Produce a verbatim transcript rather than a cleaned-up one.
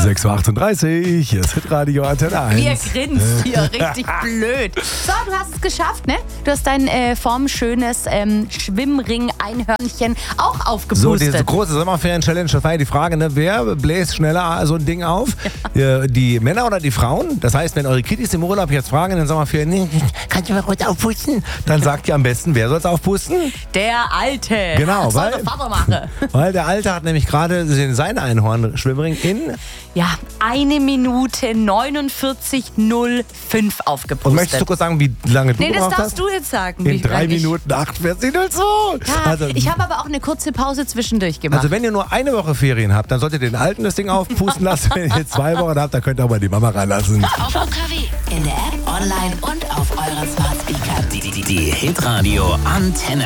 sechs Uhr achtunddreißig, hier ist Hitradio Antenne eins. Wie er grinst hier, richtig blöd. So, du hast es geschafft, ne? Du hast dein äh, formschönes ähm, Schwimmring-Einhörnchen auch aufgepustet. So, diese große Sommerferien-Challenge, das war ja die Frage, ne? Wer bläst schneller so ein Ding auf? Ja. Die Männer oder die Frauen? Das heißt, wenn eure Kiddies im Urlaub jetzt fragen in den Sommerferien, nee, kannst du mal kurz aufpusten? Dann sagt ihr am besten, wer soll es aufpusten? Der Alte. Genau, das weil, soll der Vater machen. Weil der Alte hat nämlich gerade seinen Einhorn-Schwimmring in... Ja, eine Minute neunundvierzig null fünf aufgepustet. Und möchtest du kurz sagen, wie lange du Nee, das gebraucht hast? darfst du jetzt sagen. In wie drei lang ich- Minuten achtundvierzig null zwei. Ja, Also, ich habe aber auch eine kurze Pause zwischendurch gemacht. also wenn ihr nur eine Woche Ferien habt, dann solltet ihr den Alten das Ding aufpusten lassen. Wenn ihr zwei Wochen habt, dann könnt ihr auch mal die Mama reinlassen. Auf O K W, in der App, online und auf euren Smart Speaker. Die, die, die Hitradio Antenne